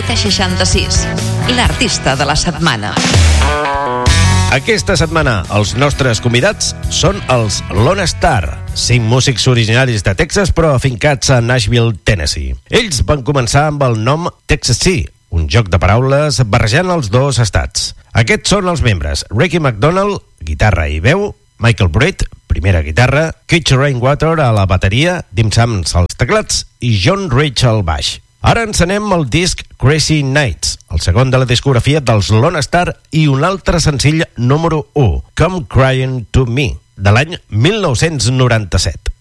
Ruta 66, l'artista de la setmana. Aquesta setmana els nostres convidats són els Lone Star, 5 músics originaris de Texas però afincats a Nashville, Tennessee. Ells van començar amb el nom Texas Sea, un joc de paraules barrejant els dos estats. Aquests són els membres: Ricky McDonald, guitarra i veu; Michael Britt, primera guitarra; Keith Rainwater a la bateria; Dim Sams als teclats i John Rich al baix. Ara encenem el disc Crazy Nights, el segon de la discografia dels Lone Star, i un altre senzill número 1, Come Crying to Me, de l'any 1997.